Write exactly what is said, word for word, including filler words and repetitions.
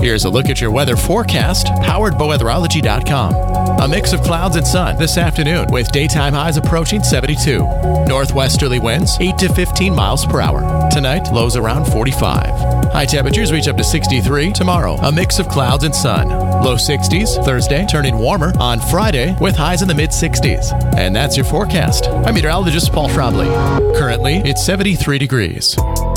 Here's a look at your weather forecast, powered by weatherology dot com. A mix of clouds and sun this afternoon with daytime highs approaching seventy-two. Northwesterly winds eight to fifteen miles per hour. Tonight, lows around forty-five. High temperatures reach up to sixty-three. Tomorrow, a mix of clouds and sun. Low sixties. Thursday, turning warmer on Friday with highs in the mid-sixties. And that's your forecast. I'm meteorologist Paul Trombley. Currently, it's seventy-three degrees.